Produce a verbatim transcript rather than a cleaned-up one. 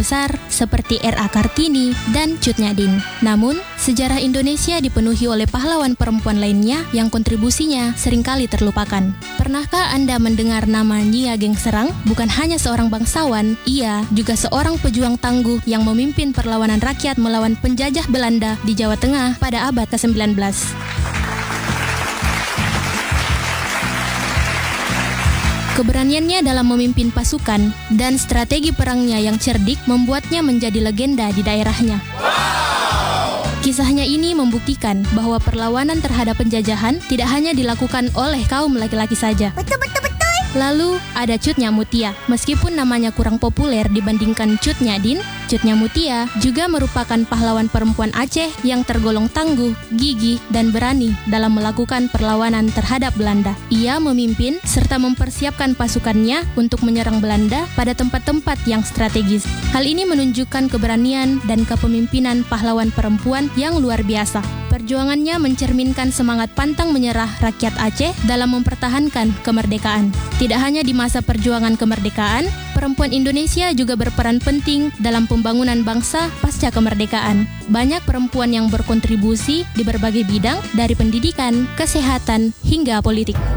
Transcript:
besar seperti R A Kartini dan Cut Nyak-Dien. Namun, sejarah Indonesia dipenuhi oleh pahlawan perempuan lainnya yang kontribusinya seringkali terlupakan. Pernahkah Anda mendengar nama Nyi Ageng Serang? Bukan hanya seorang bangsawan, ia juga seorang pejuang tangguh yang memimpin perlawanan rakyat melawan penjajah Belanda di Jawa Tengah pada abad kesembilan belas. Keberaniannya dalam memimpin pasukan dan strategi perangnya yang cerdik membuatnya menjadi legenda di daerahnya. Wow! Kisahnya ini membuktikan bahwa perlawanan terhadap penjajahan tidak hanya dilakukan oleh kaum laki-laki saja. Betul, betul, betul. Lalu ada Cut Nyak Mutia. Meskipun namanya kurang populer dibandingkan Cut Nyak-Dien, Cut Nyak Mutia juga merupakan pahlawan perempuan Aceh yang tergolong tangguh, gigih, dan berani dalam melakukan perlawanan terhadap Belanda. Ia memimpin serta mempersiapkan pasukannya untuk menyerang Belanda pada tempat-tempat yang strategis. Hal ini menunjukkan keberanian dan kepemimpinan pahlawan perempuan yang luar biasa. Perjuangannya mencerminkan semangat pantang menyerah rakyat Aceh dalam mempertahankan kemerdekaan. Tidak hanya di masa perjuangan kemerdekaan, perempuan Indonesia juga berperan penting dalam pembangunan bangsa pasca kemerdekaan. Banyak perempuan yang berkontribusi di berbagai bidang, dari pendidikan, kesehatan, hingga politik.